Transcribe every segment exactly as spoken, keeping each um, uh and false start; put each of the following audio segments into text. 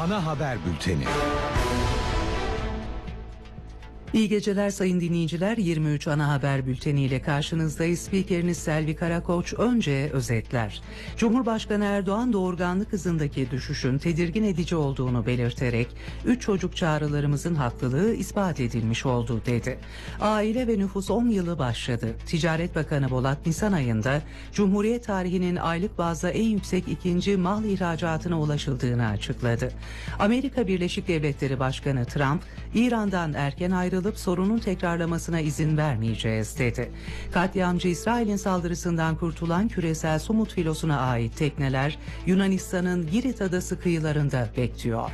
Ana Haber Bülteni. İyi geceler sayın dinleyiciler. yirmi üç Ana Haber Bülteni ile karşınızdayız. Spikeriniz Selvi Karakoç. Önce özetler. Cumhurbaşkanı Erdoğan doğurganlık hızındaki düşüşün tedirgin edici olduğunu belirterek üç çocuk çağrılarımızın haklılığı ispat edilmiş oldu dedi. Aile ve nüfus on yılı başladı. Ticaret Bakanı Bolat Nisan ayında Cumhuriyet tarihinin aylık bazda en yüksek ikinci mal ihracatına ulaşıldığını açıkladı. Amerika Birleşik Devletleri Başkanı Trump, İran'dan erken ayrılıp sorunun tekrarlamasına izin vermeyeceğiz dedi. Katliamcı İsrail'in saldırısından kurtulan küresel Sumut filosuna ait tekneler Yunanistan'ın Girit adası kıyılarında bekliyor.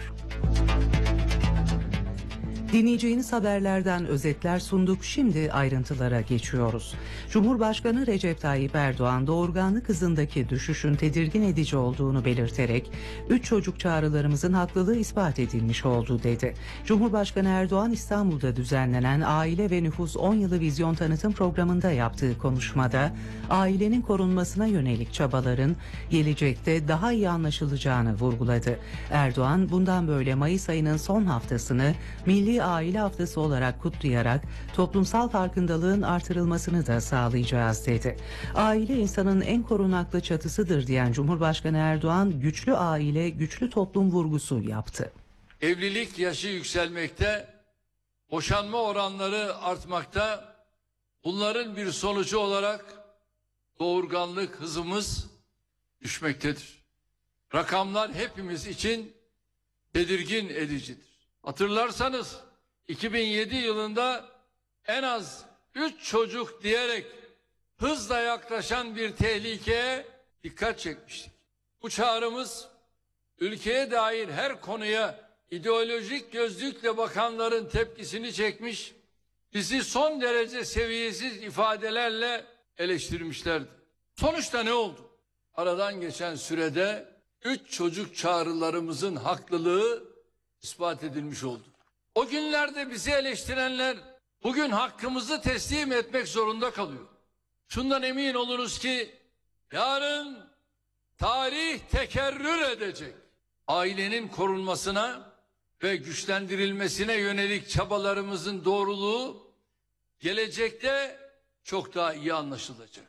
Dinleyeceğiniz haberlerden özetler sunduk. Şimdi ayrıntılara geçiyoruz. Cumhurbaşkanı Recep Tayyip Erdoğan doğurganlık hızındaki düşüşün tedirgin edici olduğunu belirterek üç çocuk çağrılarımızın haklılığı ispat edilmiş oldu dedi. Cumhurbaşkanı Erdoğan İstanbul'da düzenlenen Aile ve Nüfus on yılı vizyon tanıtım programında yaptığı konuşmada ailenin korunmasına yönelik çabaların gelecekte daha iyi anlaşılacağını vurguladı. Erdoğan bundan böyle Mayıs ayının son haftasını Milli Aile Haftası olarak kutlayarak toplumsal farkındalığın artırılmasını da sağlayacağız dedi. Aile insanın en korunaklı çatısıdır diyen Cumhurbaşkanı Erdoğan güçlü aile, güçlü toplum vurgusu yaptı. Evlilik yaşı yükselmekte, boşanma oranları artmakta. Bunların bir sonucu olarak doğurganlık hızımız düşmektedir. Rakamlar hepimiz için tedirgin edicidir. Hatırlarsanız iki bin yedi yılında en az üç çocuk diyerek hızla yaklaşan bir tehlikeye dikkat çekmiştik. Bu çağrımız ülkeye dair her konuya ideolojik gözlükle bakanların tepkisini çekmiş, bizi son derece seviyesiz ifadelerle eleştirmişlerdi. Sonuçta ne oldu? Aradan geçen sürede üç çocuk çağrılarımızın haklılığı ispat edilmiş oldu. O günlerde bizi eleştirenler bugün hakkımızı teslim etmek zorunda kalıyor. Şundan emin olunuz ki yarın tarih tekerrür edecek. Ailenin korunmasına ve güçlendirilmesine yönelik çabalarımızın doğruluğu gelecekte çok daha iyi anlaşılacak.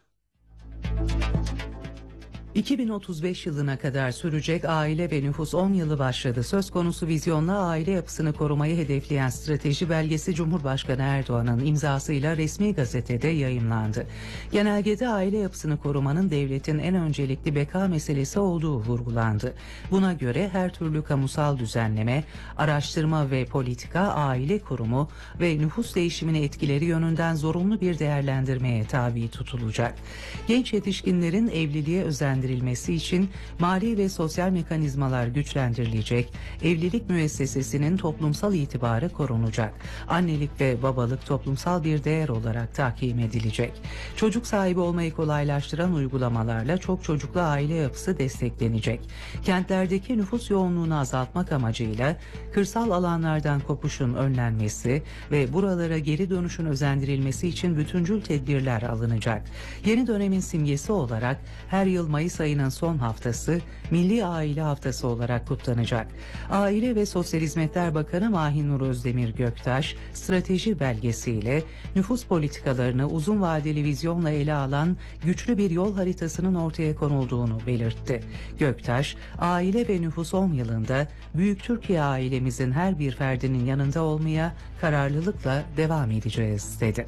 iki bin otuz beş yılına kadar sürecek Aile ve Nüfus on yılı başladı. Söz konusu vizyonla aile yapısını korumayı hedefleyen strateji belgesi Cumhurbaşkanı Erdoğan'ın imzasıyla resmi gazetede yayımlandı. Genelgede aile yapısını korumanın devletin en öncelikli beka meselesi olduğu vurgulandı. Buna göre her türlü kamusal düzenleme, araştırma ve politika aile kurumu ve nüfus değişimine etkileri yönünden zorunlu bir değerlendirmeye tabi tutulacak. Genç yetişkinlerin evliliğe özen için mali ve sosyal mekanizmalar güçlendirilecek, evlilik müessesesinin toplumsal itibarı korunacak, annelik ve babalık toplumsal bir değer olarak tahkim edilecek. Çocuk sahibi olmayı kolaylaştıran uygulamalarla çok çocuklu aile yapısı desteklenecek. Kentlerdeki nüfus yoğunluğunu azaltmak amacıyla kırsal alanlardan kopuşun önlenmesi ve buralara geri dönüşün özendirilmesi için bütüncül tedbirler alınacak. Yeni dönemin simgesi olarak her yıl Mayıs ayının son haftası Milli Aile Haftası olarak kutlanacak. Aile ve Sosyal Hizmetler Bakanı Mahinur Özdemir Göktaş, strateji belgesiyle nüfus politikalarını uzun vadeli vizyonla ele alan güçlü bir yol haritasının ortaya konulduğunu belirtti. Göktaş, aile ve nüfus on yılında Büyük Türkiye ailemizin her bir ferdinin yanında olmaya kararlılıkla devam edeceğiz dedi.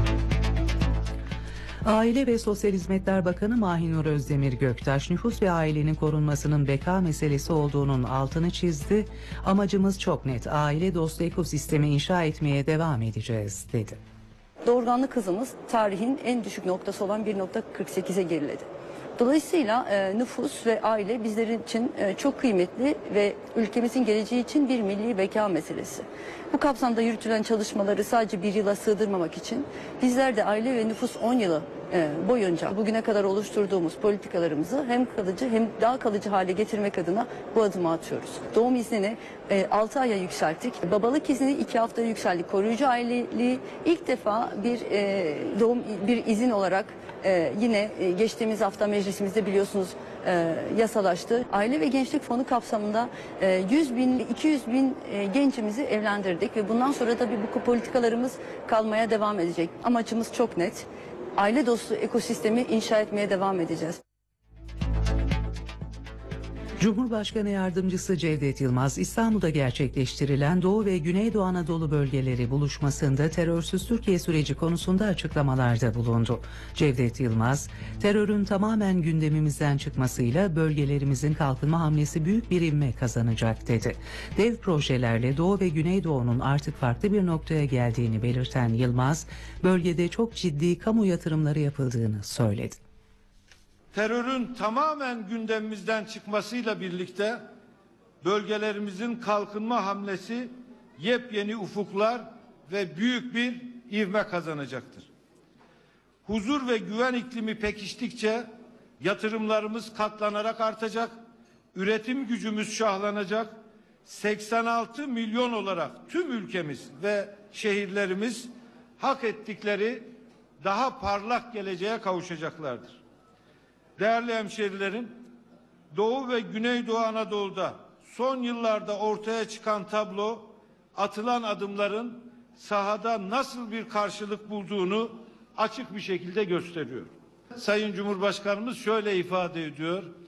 Aile ve Sosyal Hizmetler Bakanı Mahinur Özdemir Göktaş, nüfus ve ailenin korunmasının beka meselesi olduğunun altını çizdi. Amacımız çok net, aile dostu ekosistemi inşa etmeye devam edeceğiz dedi. Doğurganlık hızımız tarihin en düşük noktası olan bir nokta kırk sekize geriledi. Dolayısıyla e, nüfus ve aile bizlerin için e, çok kıymetli ve ülkemizin geleceği için bir milli beka meselesi. Bu kapsamda yürütülen çalışmaları sadece bir yıla sığdırmamak için bizler de aile ve nüfus on yılı e, boyunca bugüne kadar oluşturduğumuz politikalarımızı hem kalıcı hem daha kalıcı hale getirmek adına bu adımı atıyoruz. Doğum iznini e, altı aya yükselttik. Babalık iznini iki haftaya yükselttik. Koruyucu aileliği ilk defa bir e, doğum bir izin olarak e, yine e, geçtiğimiz hafta meclisimizde biliyorsunuz e, yasalaştı. Aile ve Gençlik Fonu kapsamında e, yüz bin, iki yüz bin e, gencimizi evlendirdik ve bundan sonra tabii bu politikalarımız kalmaya devam edecek. Amacımız çok net. Aile dostu ekosistemi inşa etmeye devam edeceğiz. Cumhurbaşkanı Yardımcısı Cevdet Yılmaz, İstanbul'da gerçekleştirilen Doğu ve Güneydoğu Anadolu bölgeleri buluşmasında terörsüz Türkiye süreci konusunda açıklamalarda bulundu. Cevdet Yılmaz, terörün tamamen gündemimizden çıkmasıyla bölgelerimizin kalkınma hamlesi büyük bir ivme kazanacak dedi. Dev projelerle Doğu ve Güneydoğu'nun artık farklı bir noktaya geldiğini belirten Yılmaz, bölgede çok ciddi kamu yatırımları yapıldığını söyledi. Terörün tamamen gündemimizden çıkmasıyla birlikte bölgelerimizin kalkınma hamlesi yepyeni ufuklar ve büyük bir ivme kazanacaktır. Huzur ve güven iklimi pekiştikçe yatırımlarımız katlanarak artacak, üretim gücümüz şahlanacak, seksen altı milyon olarak tüm ülkemiz ve şehirlerimiz hak ettikleri daha parlak geleceğe kavuşacaklardır. Değerli hemşerilerim, Doğu ve Güneydoğu Anadolu'da son yıllarda ortaya çıkan tablo, atılan adımların sahada nasıl bir karşılık bulduğunu açık bir şekilde gösteriyor. Sayın Cumhurbaşkanımız şöyle ifade ediyor: